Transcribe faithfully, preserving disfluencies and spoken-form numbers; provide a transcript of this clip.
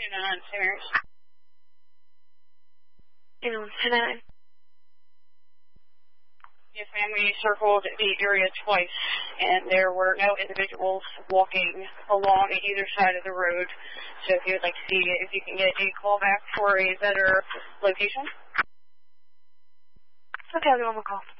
nine, Saint Mary's. You know, ten nine. Yes, ma'am, we circled the area twice, and there were no individuals walking along either side of the road. So if you would like to see if you can get a call back for a better location. Okay, I'll give them a call.